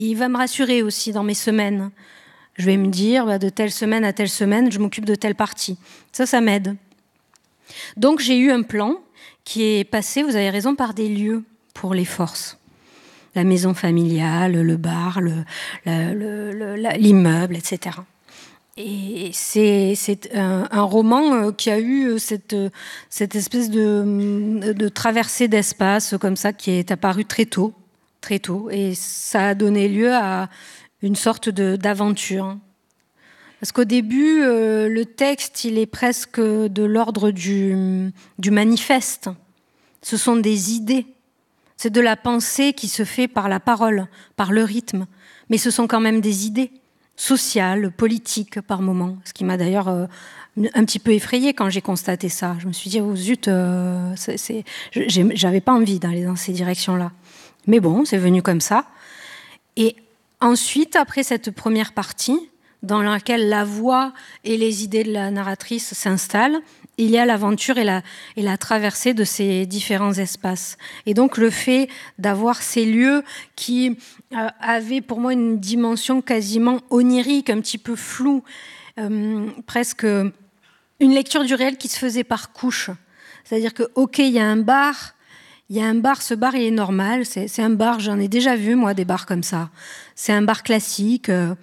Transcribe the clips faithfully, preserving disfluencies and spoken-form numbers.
Il va me rassurer aussi dans mes semaines. Je vais me dire, bah, de telle semaine à telle semaine, je m'occupe de telle partie. Ça, ça m'aide. Donc, j'ai eu un plan qui est passé, vous avez raison, par des lieux pour les forces. La maison familiale, le bar, le, le, le, le, l'immeuble, et cetera. Et c'est, c'est un, un roman qui a eu cette, cette espèce de, de traversée d'espace comme ça qui est apparue très tôt, très tôt. Et ça a donné lieu à une sorte de, d'aventure. Parce qu'au début, euh, le texte, il est presque de l'ordre du, du manifeste. Ce sont des idées. C'est de la pensée qui se fait par la parole, par le rythme. Mais ce sont quand même des idées sociales, politiques par moments. Ce qui m'a d'ailleurs euh, un petit peu effrayée quand j'ai constaté ça. Je me suis dit, oh zut, euh, c'est, c'est... j'avais pas envie d'aller dans ces directions-là. Mais bon, c'est venu comme ça. Et ensuite, après cette première partie, dans laquelle la voix et les idées de la narratrice s'installent, il y a l'aventure et la, et la traversée de ces différents espaces. Et donc le fait d'avoir ces lieux qui euh, avaient pour moi une dimension quasiment onirique, un petit peu floue, euh, presque une lecture du réel qui se faisait par couches. C'est-à-dire que, ok, il y a un bar, il y a un bar, ce bar il est normal, c'est, c'est un bar, j'en ai déjà vu moi des bars comme ça. C'est un bar classique. Euh,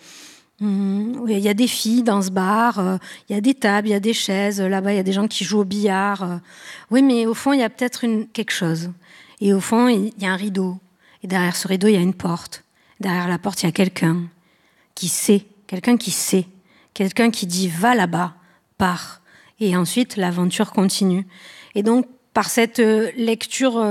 Il y a des filles dans ce bar, euh, il y a des tables, il y a des chaises, là-bas il y a des gens qui jouent au billard. Euh. Oui, mais au fond il y a peut-être une, quelque chose. Et au fond il y a un rideau. Et derrière ce rideau il y a une porte. Derrière la porte il y a quelqu'un qui sait, quelqu'un qui sait, quelqu'un qui dit va là-bas, pars. Et ensuite l'aventure continue. Et donc par cette lecture euh,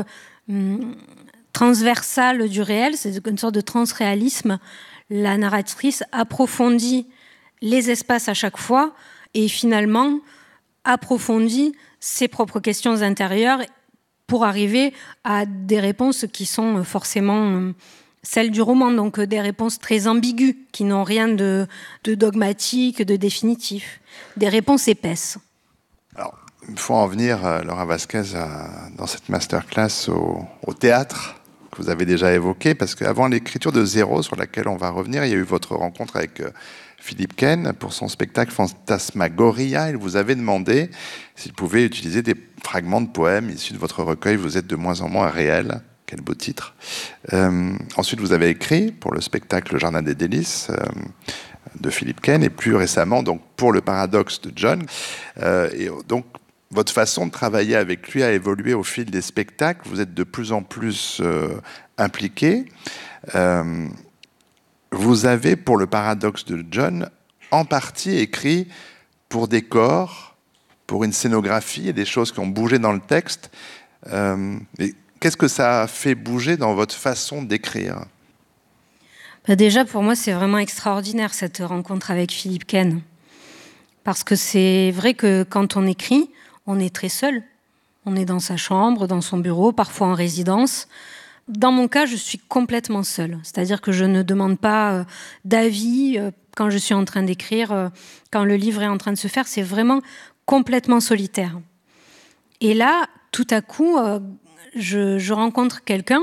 transversale du réel, c'est une sorte de transréalisme, la narratrice approfondit les espaces à chaque fois et finalement approfondit ses propres questions intérieures pour arriver à des réponses qui sont forcément celles du roman, donc des réponses très ambiguës, qui n'ont rien de, de dogmatique, de définitif, des réponses épaisses. Alors, il faut en venir, Laura Vasquez, à, dans cette masterclass au, au théâtre, que vous avez déjà évoqué, parce qu'avant l'écriture de Zéro, sur laquelle on va revenir, il y a eu votre rencontre avec euh, Philippe Ken pour son spectacle Fantasmagoria. Il vous avait demandé s'il pouvait utiliser des fragments de poèmes issus de votre recueil « Vous êtes de moins en moins réel ». Quel beau titre. Euh, ensuite, vous avez écrit pour le spectacle Le Jardin des Délices euh, de Philippe Ken, et plus récemment, donc, pour Le Paradoxe de John. Euh, et donc, votre façon de travailler avec lui a évolué au fil des spectacles. Vous êtes de plus en plus euh, impliqué. Euh, vous avez, pour Le Paradoxe de John, en partie écrit pour des corps, pour une scénographie et des choses qui ont bougé dans le texte. Euh, et qu'est-ce que ça a fait bouger dans votre façon d'écrire ? Bah déjà, pour moi, c'est vraiment extraordinaire, cette rencontre avec Philippe Ken. Parce que c'est vrai que quand on écrit, on est très seul. On est dans sa chambre, dans son bureau, parfois en résidence. Dans mon cas, je suis complètement seule. C'est-à-dire que je ne demande pas euh, d'avis euh, quand je suis en train d'écrire, euh, quand le livre est en train de se faire. C'est vraiment complètement solitaire. Et là, tout à coup, euh, je, je rencontre quelqu'un.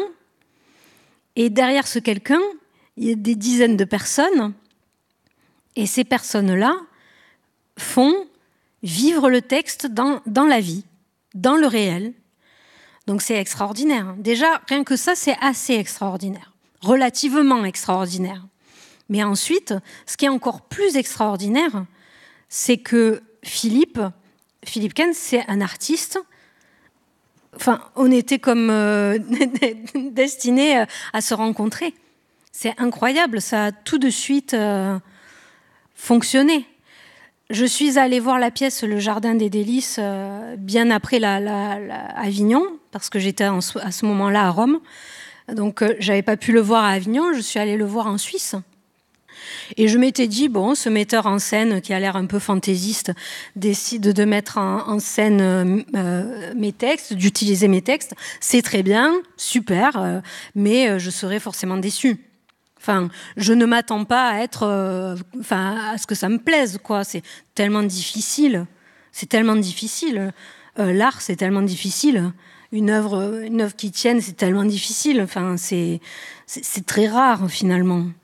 Et derrière ce quelqu'un, il y a des dizaines de personnes. Et ces personnes-là font vivre le texte dans, dans la vie, dans le réel. Donc c'est extraordinaire. Déjà, rien que ça, c'est assez extraordinaire. Relativement extraordinaire. Mais ensuite, ce qui est encore plus extraordinaire, c'est que Philippe, Philippe Ken, c'est un artiste. Enfin, on était comme euh, destinés à se rencontrer. C'est incroyable, ça a tout de suite euh, fonctionné. Je suis allée voir la pièce Le Jardin des Délices euh, bien après la, la, la Avignon, parce que j'étais en, à ce moment-là à Rome. Donc, euh, j'avais pas pu le voir à Avignon, je suis allée le voir en Suisse. Et je m'étais dit, bon, ce metteur en scène qui a l'air un peu fantaisiste décide de mettre en, en scène euh, mes textes, d'utiliser mes textes. C'est très bien, super, euh, mais euh, je serais forcément déçue. Enfin, je ne m'attends pas à être, euh, enfin, à ce que ça me plaise, quoi. C'est tellement difficile. C'est tellement difficile. Euh, l'art, c'est tellement difficile. Une œuvre, une œuvre qui tienne, c'est tellement difficile. Enfin, c'est, c'est très rare finalement.